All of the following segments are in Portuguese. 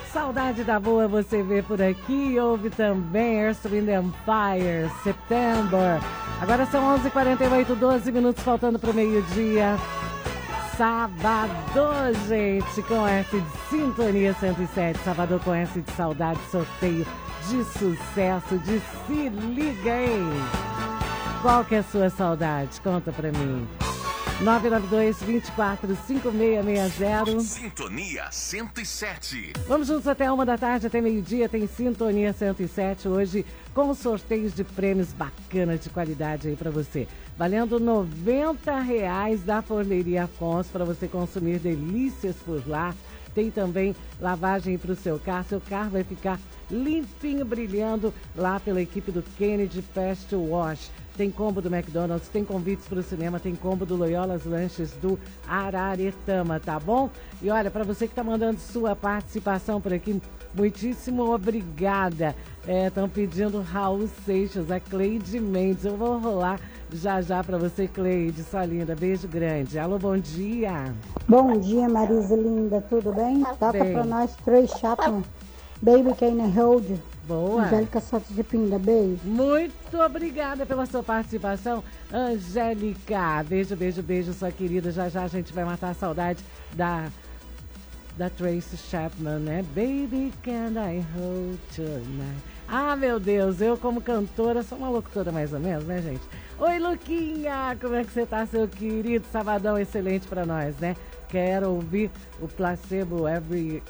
Saudade da boa você vê por aqui. Ouve também Earth, Wind and Fire, September. Agora são 11h48, 12 minutos faltando para o meio-dia. Sábado, gente, com S de Sintonia 107. Sábado com S de saudade, sorteio de sucesso, de se liga, hein? Qual que é a sua saudade? Conta pra mim. 992-245660. Sintonia 107. Vamos juntos até 1h da tarde, até meio-dia. Tem Sintonia 107 hoje com sorteios de prêmios bacanas de qualidade aí pra você. Valendo R$90 da Forneria Afonso para você consumir delícias por lá. Tem também lavagem para o seu carro. Seu carro vai ficar limpinho, brilhando lá pela equipe do Kennedy Fast Wash. Tem combo do McDonald's, tem convites para o cinema, tem combo do Loyola's Lanches do Araretama, tá bom? E olha, para você que está mandando sua participação por aqui, muitíssimo obrigada. Estão pedindo Raul Seixas, a Cleide Mendes. Eu vou rolar já para você, Cleide, sua linda. Beijo grande. Alô, bom dia. Bom dia, Marisa linda. Tudo bem? Toca bem. pra nós, Trey Chapman. Baby Can I Hold. Boa. Angélica Santos de Pinda, beijo. Muito obrigada pela sua participação, Angélica. Beijo, beijo, beijo, sua querida. Já a gente vai matar a saudade da Tracy Chapman, né? Baby, can I hold tonight? Ah, meu Deus, eu como cantora sou uma locutora mais ou menos, né, gente? Oi, Luquinha, como é que você tá, seu querido? Sabadão excelente pra nós, né? Quero ouvir o Placebo Every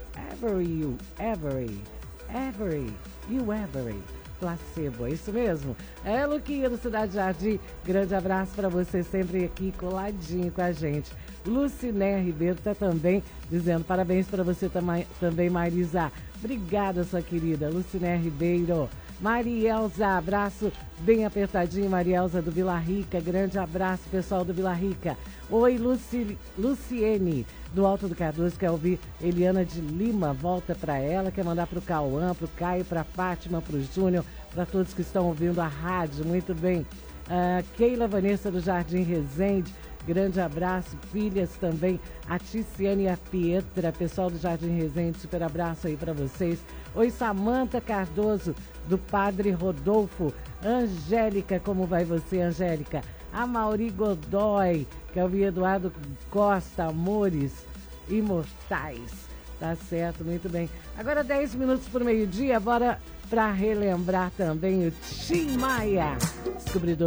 Placebo, é isso mesmo? É, Luquinha do Cidade Jardim, grande abraço pra você, sempre aqui coladinho com a gente. Luciné Ribeiro tá também dizendo parabéns pra você também, Marisa. Obrigada, sua querida Luciné Ribeiro. Marielza, abraço bem apertadinho, Marielza do Vila Rica, grande abraço, pessoal do Vila Rica. Oi, Luciene, do Alto do Cardoso, quer ouvir Eliana de Lima, volta para ela, quer mandar para o Cauã, para o Caio, para a Fátima, para o Júnior, para todos que estão ouvindo a rádio, muito bem. Keila Vanessa do Jardim Resende, grande abraço, filhas também, a Ticiane e a Pietra, pessoal do Jardim Resende, super abraço aí para vocês. Oi, Samanta Cardoso, do Padre Rodolfo. Angélica, como vai você, Angélica? A Mauri Godoy, que é o Eduardo Costa, Amores Imortais. Tá certo, muito bem. Agora 10 minutos por meio-dia, bora para relembrar também o Tim Maia, descobridor.